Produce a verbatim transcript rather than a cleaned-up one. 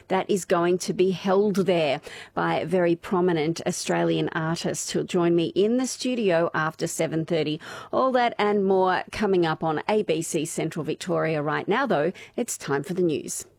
that is going to be held there by very prominent Australian artists who'll join me in the studio after seven thirty. All that and more coming up on A B C Central Victoria. Right now, though, it's time for the news.